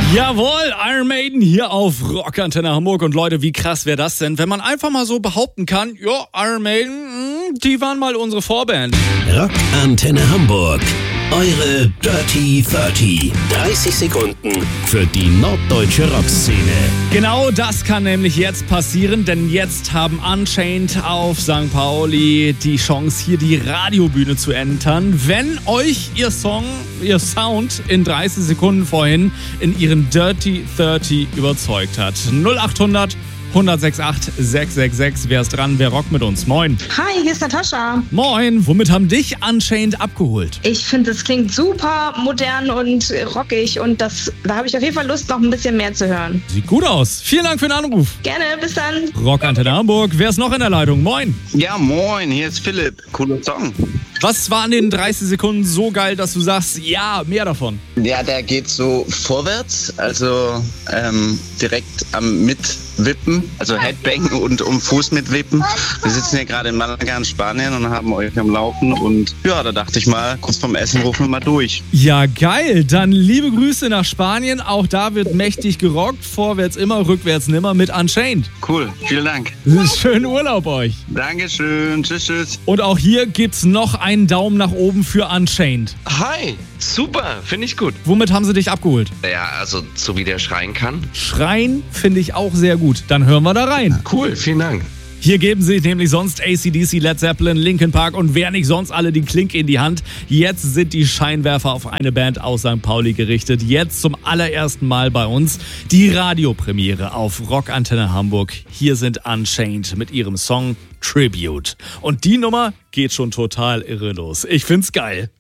Jawohl, Iron Maiden hier auf Rock Antenne Hamburg. Und Leute, wie krass wäre das denn, wenn man einfach mal so behaupten kann, ja, Iron Maiden, die waren mal unsere Vorband. Rock Antenne Hamburg, eure Dirty 30. 30 Sekunden für die norddeutsche Rockszene. Genau das kann nämlich jetzt passieren, denn jetzt haben Unchained auf St. Pauli die Chance, hier die Radiobühne zu entern. Wenn euch ihr Sound in 30 Sekunden vorhin in ihren Dirty 30 überzeugt hat. 0800 1068 666. Wer ist dran? Wer rockt mit uns? Moin. Hi, hier ist Natascha. Moin. Womit haben dich Unchained abgeholt? Ich finde, es klingt super modern und rockig und da habe ich auf jeden Fall Lust, noch ein bisschen mehr zu hören. Sieht gut aus. Vielen Dank für den Anruf. Gerne, bis dann. Rock Antenne Hamburg. Wer ist noch in der Leitung? Moin. Ja, moin, hier ist Philipp. Cooler Song. Was war in den 30 Sekunden so geil, dass du sagst, ja, mehr davon? Ja, der geht so vorwärts, also direkt am Mitwippen, also Headbang und um Fuß mitwippen. Wir sitzen hier gerade in Malaga in Spanien und haben euch am Laufen und ja, da dachte ich mal, kurz vorm Essen rufen wir mal durch. Ja, geil. Dann liebe Grüße nach Spanien. Auch da wird mächtig gerockt. Vorwärts immer, rückwärts nimmer mit Unchained. Cool, vielen Dank. Schönen Urlaub euch. Dankeschön, tschüss, tschüss. Und auch hier gibt's noch einen Daumen nach oben für Unchained. Hi, super, finde ich gut. Womit haben sie dich abgeholt? Ja, also so wie der schreien kann. Schreien finde ich auch sehr gut. Dann hören wir da rein. Cool, vielen Dank. Hier geben sich nämlich sonst AC/DC, Led Zeppelin, Linkin Park und wer nicht sonst alle die Klinke in die Hand. Jetzt sind die Scheinwerfer auf eine Band aus St. Pauli gerichtet. Jetzt zum allerersten Mal bei uns die Radiopremiere auf Rock Antenne Hamburg. Hier sind Unchained mit ihrem Song Tribute. Und die Nummer geht schon total irre los. Ich find's geil.